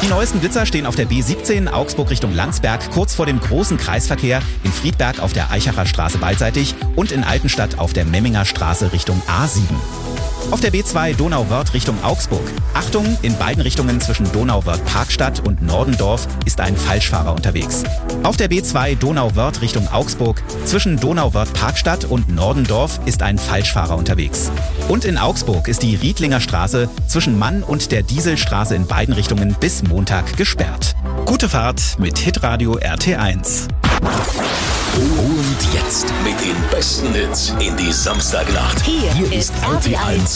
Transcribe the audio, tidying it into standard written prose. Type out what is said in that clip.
Die neuesten Blitzer stehen auf der B17 Augsburg Richtung Landsberg, kurz vor dem großen Kreisverkehr, in Friedberg auf der Eichacher Straße beidseitig und in Altenstadt auf der Memminger Straße Richtung A7. Auf der B2 Donauwörth Richtung Augsburg. Achtung, in beiden Richtungen zwischen Donauwörth-Parkstadt und Nordendorf ist ein Falschfahrer unterwegs. Auf der B2 Donauwörth Richtung Augsburg. Zwischen Donauwörth-Parkstadt und Nordendorf ist ein Falschfahrer unterwegs. Und in Augsburg ist die Riedlinger Straße zwischen Mann und der Dieselstraße in beiden Richtungen bis Montag gesperrt. Gute Fahrt mit Hitradio RT1. Und jetzt mit den besten Hits in die Samstagnacht. Hier ist RT1